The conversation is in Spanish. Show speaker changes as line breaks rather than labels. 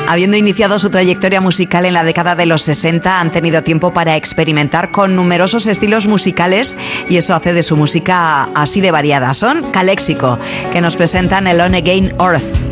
Habiendo iniciado su trayectoria musical en la década de los 60, han tenido tiempo para experimentar con numerosos estilos musicales y eso hace de su música así de variada. Son Calexico, que nos presentan el On Again Earth.